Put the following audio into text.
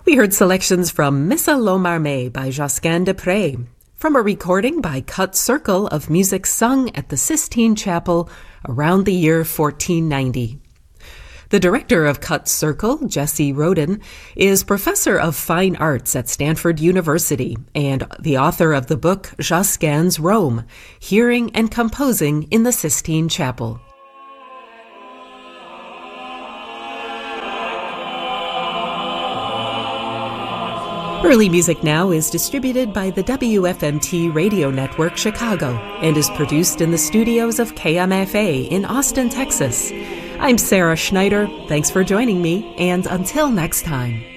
We heard selections from Missa Lomarmé by Josquin des Prez, from a recording by Cut Circle of music sung at the Sistine Chapel around the year 1490. The director of Cut Circle, Jesse Roden, is professor of fine arts at Stanford University and the author of the book Josquin's Rome, Hearing and Composing in the Sistine Chapel. Early Music Now is distributed by the WFMT Radio Network Chicago and is produced in the studios of KMFA in Austin, Texas. I'm Sarah Schneider. Thanks for joining me, and until next time.